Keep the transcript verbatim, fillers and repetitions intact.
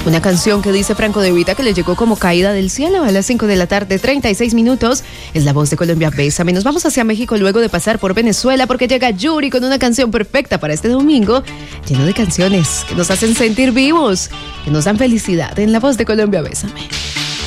Una canción que dice Franco De Vita que le llegó como caída del cielo a las cinco de la tarde, treinta y seis minutos. Es La Voz de Colombia, Bésame. Nos vamos hacia México luego de pasar por Venezuela porque llega Yuri con una canción perfecta para este domingo, lleno de canciones que nos hacen sentir vivos, que nos dan felicidad en La Voz de Colombia, Bésame.